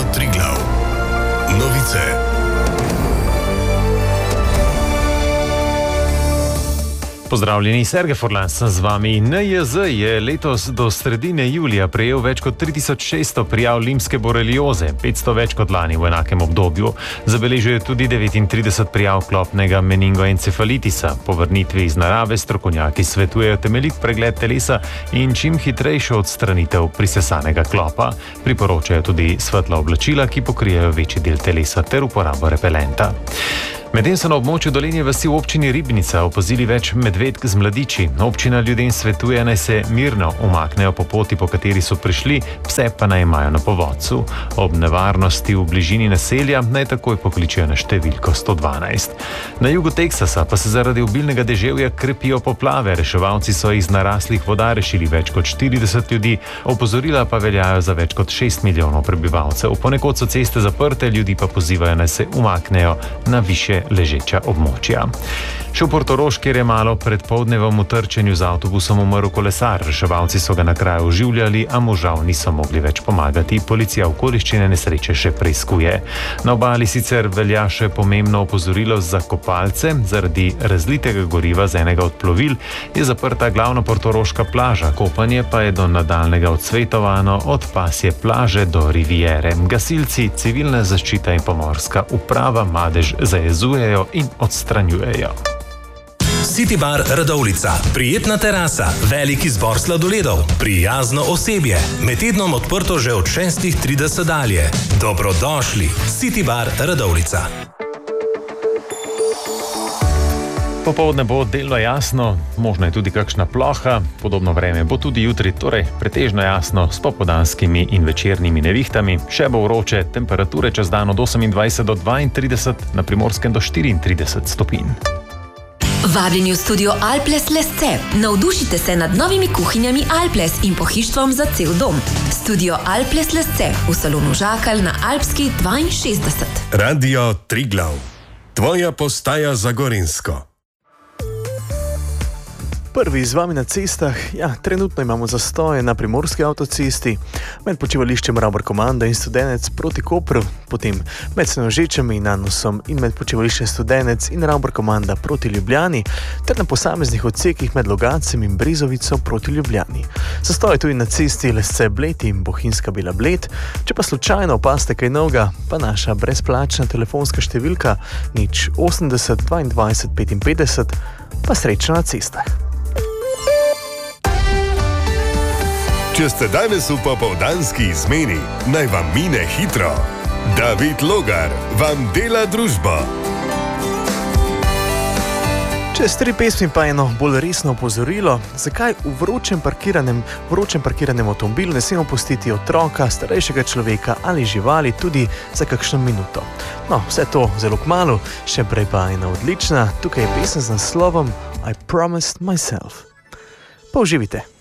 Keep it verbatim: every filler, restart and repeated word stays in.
Triglav. Novice. Pozdravljeni, Sergej Furlan sem z vami. N J Z je letos do sredine julija prejel več kot tri tisoč šeststo prijav limske borelioze, petsto več kot lani v enakem obdobju. Zabeležil je tudi devetintrideset prijav klopnega meningoencefalitisa. Po vrnitvi iz narave strokovnjaki svetujejo temeljit pregled telesa in čim hitrejšo odstranitev prisesanega klopa. Priporočajo tudi svetla oblačila, ki pokrijejo večji del telesa, ter uporabo repelenta. Medtem so na območju Dolenje vasi v občini Ribnica opazili več medvedk z mladiči. Občina ljudem svetuje, naj se mirno umaknejo po poti, po kateri so prišli, pse pa naj imajo na povodcu. Ob nevarnosti v bližini naselja naj takoj pokličejo na številko sto dvanajst. Na jugu Teksasa pa se zaradi obilnega deževja krepijo poplave. Reševalci so iz naraslih voda rešili več kot štirideset ljudi, opozorila pa veljajo za več kot šest milijonov prebivalcev. Ponekod so ceste zaprte, ljudi pa pozivajo, naj se umaknejo na više ležeča območja. Še v Portorož, kjer je malo pred poldnevom v trčenju z avtobusom umrl kolesar. Reševalci so ga na kraju oživljali, a mu žal niso mogli več pomagati. Policija okoliščine nesreče še preiskuje. Na obali sicer velja še pomembno opozorilo za kopalce. Zaradi razlitega goriva z enega od plovil je zaprta glavna portoroška plaža. Kopanje pa je do nadaljnega odsvetovano od pasje plaže do riviere. Gasilci, civilna zaščita in pomorska uprava madež zajezujejo in odstranjujejo. City Bar Radovljica. Prijetna terasa, velik izbor sladoledov, prijazno osebje. Med tednom odprto že od šestih trideset dalje. Dobrodošli. City Bar Radovljica. Popoldne bo delno jasno, možno je tudi kakšna ploha, podobno vreme bo tudi jutri, torej pretežno jasno s popoldanskimi in večernimi nevihtami. Še bo vroče, temperature čez dan od osemindvajset do dvaintrideset, na Primorskem do štiriintrideset stopinj. Vabljeni v studio Alples Lesce. Navdušite se nad novimi kuhinjami Alples in pohištvom za cel dom. Studio Alples Lesce v salonu Žakalj na Alpski dvainšestdeset. Radio Triglav. Tvoja postaja za Gorenjsko. Prvi z vami na cestah. Ja, trenutno imamo zastoje na primorski avtocesti, med počivališčem Ravbar Komanda in Studenec proti Kopru, potem med Senožečami in Nanosom in med počivališčem Studenec in Ravbar Komanda proti Ljubljani, ter na posameznih odsekih med Logatcem in Brezovico proti Ljubljani. Zastoje tudi na cesti Lesce Bled in Bohinjska Bela Bled. Če pa slučajno opaste kaj novega, pa naša brezplačna telefonska številka nič osemdeset dvaindvajset petinpetdeset, pa srečno na cestah. Če ste danes v popoldanski izmeni, naj vam mine hitro. David Logar vam dela družbo. Čez tri pesmi pa eno bolj resno opozorilo, zakaj v vročem parkiranem, vročem parkiranem avtomobilu ne smemo pustiti otroka, starejšega človeka ali živali tudi za kakšno minuto. No, vse to zelo kmalu, še prej pa ena odlična, tukaj je pesem z naslovom I Promised Myself. Pa uživite.